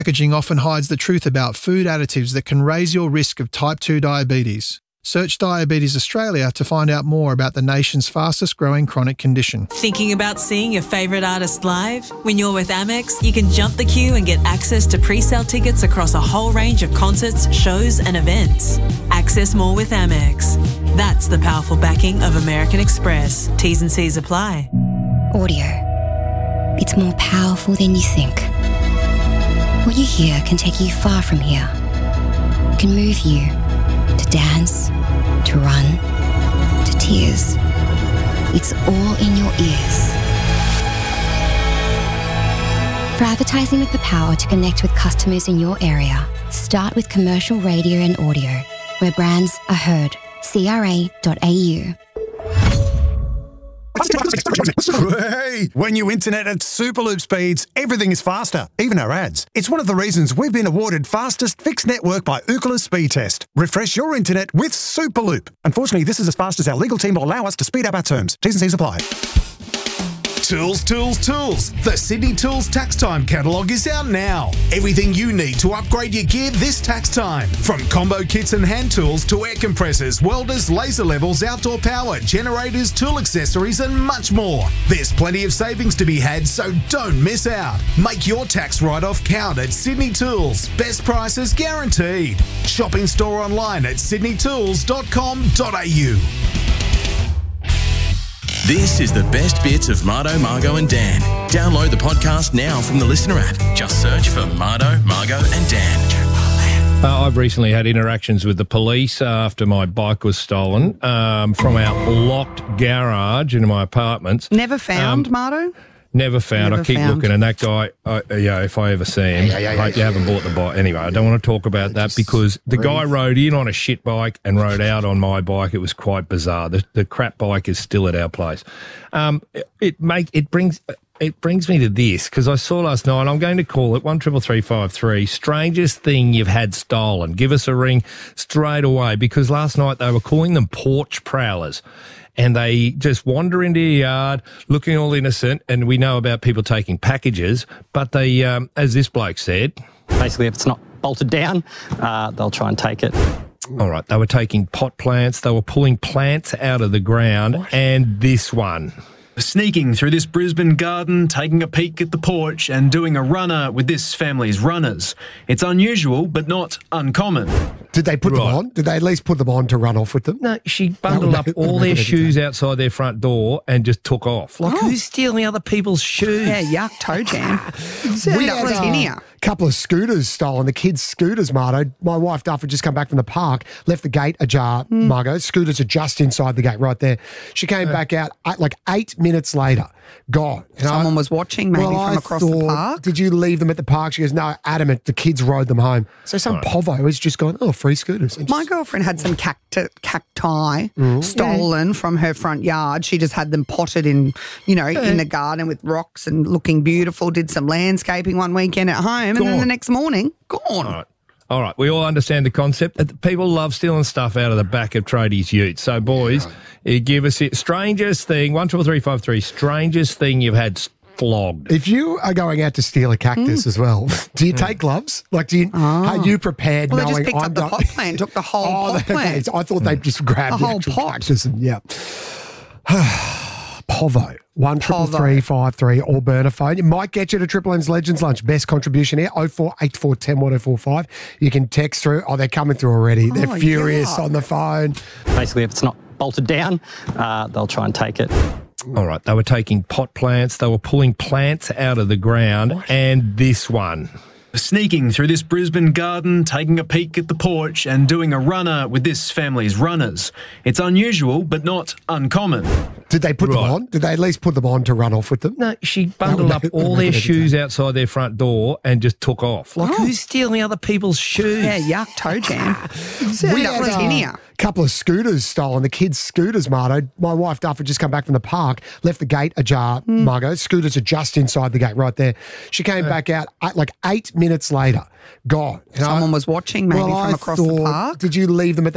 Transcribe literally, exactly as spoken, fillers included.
Packaging often hides the truth about food additives that can raise your risk of type two diabetes. Search Diabetes Australia to find out more about the nation's fastest growing chronic condition. Thinking about seeing your favourite artist live? When you're with Amex, you can jump the queue and get access to pre-sale tickets across a whole range of concerts, shows and events. Access more with Amex. That's the powerful backing of American Express. T's and C's apply. Audio. It's more powerful than you think. What you hear can take you far from here. It can move you to dance, to run, to tears. It's all in your ears. For advertising with the power to connect with customers in your area, start with commercial radio and audio, where brands are heard. C R A dot A U. Hey, when you internet at Superloop speeds, everything is faster, even our ads. It's one of the reasons we've been awarded fastest fixed network by Ookla Speed Test. Refresh your internet with Superloop. Unfortunately, this is as fast as our legal team will allow us to speed up our terms. T's and C's apply. Tools, tools, tools. The Sydney Tools Tax Time catalogue is out now. Everything you need to upgrade your gear this tax time. From combo kits and hand tools to air compressors, welders, laser levels, outdoor power, generators, tool accessories and much more. There's plenty of savings to be had, so don't miss out. Make your tax write-off count at Sydney Tools. Best prices guaranteed. Shop in store online at sydney tools dot com dot a u. This is the best bits of Mardo, Margo and Dan. Download the podcast now from the Listener app. Just search for Mardo, Margo and Dan. Uh, I've recently had interactions with the police after my bike was stolen um, from our locked garage in my apartments. Never found, um, Mardo? Never found. Never I keep found. looking, and that guy, uh, yeah, if I ever see him, Yeah, yeah, yeah, I hope yeah, you haven't yeah. bought the bike. Anyway, I don't want to talk about that because the breathe. guy rode in on a shit bike and rode out on my bike. It was quite bizarre. The, the crap bike is still at our place. Um, it, it make it brings it brings me to this because I saw last night. I'm going to call it one triple three five three. Strangest thing you've had stolen. Give us a ring straight away because last night they were calling them porch prowlers. And they just wander into your yard looking all innocent, and we know about people taking packages, but they, um, as this bloke said... Basically, if it's not bolted down, uh, they'll try and take it. All right, they were taking pot plants, they were pulling plants out of the ground, What? and this one... Sneaking through this Brisbane garden, taking a peek at the porch and doing a runner with this family's runners. It's unusual, but not uncommon. Did they put Right. them on? Did they at least put them on to run off with them? No, she bundled up That would all make their it a shoes good outside their front door and just took off. Like, Oh. who's stealing other people's shoes? Yeah, yuck, toe jam. We End up had with a tinea. couple of scooters stolen, the kids' scooters, Marto. My wife, Duff, had just come back from the park, left the gate ajar, Hmm. Margot. Scooters are just inside the gate right there. She came back out uh, like eight minutes later, gone. And I- Someone was watching maybe well, from I across the thought, park. Did you leave them at the park? She goes, no, adamant. The kids rode them home. So some povo has just gone, oh, free scooters. And My just- girlfriend had some cacti, cacti Mm. stolen from her front yard. She just had them potted in, you know, in the garden with rocks and looking beautiful. Did some landscaping one weekend at home, and then Gone. the next morning, gone. All right. All right, we all understand the concept. that People love stealing stuff out of the back of tradies' utes. So, boys, you give us it. Strangest thing, one triple three five three. Strangest thing you've had flogged. If you are going out to steal a cactus as well, do you take gloves? Like, do you, are you prepared Well, they knowing just picked I'm up the not- pot plant, took the whole Oh, pot okay. plant. So I thought they'd just grab The the, whole actual pot. cactus and, yeah. Povo, one triple Povo. three five three or burner phone. It might get you to Triple N's Legends Lunch. Best contribution here, oh four eight four one oh one oh four five. You can text through. Oh, they're coming through already. They're Oh, furious yuck. on the phone. Basically, if it's not bolted down, uh, they'll try and take it. All right, they were taking pot plants, they were pulling plants out of the ground, and this one. Sneaking through this Brisbane garden, taking a peek at the porch and doing a runner with this family's runners. It's unusual, but not uncommon. Did they put Right. them on? Did they at least put them on to run off with them? No, she bundled would up make- all would make their it a good shoes outside their front door and just took off. Like, Oh. who's stealing other people's shoes? Yeah, yuck, toe jam. We End up had with a tinea. couple of scooters stolen, the kids' scooters, Marto. My wife, Duff, had just come back from the park, left the gate ajar, Hmm. Margot. Scooters are just inside the gate right there. She came back out uh, like eight minutes later, gone. And I- Someone was watching maybe well, from I across the thought, park. Did you leave them at the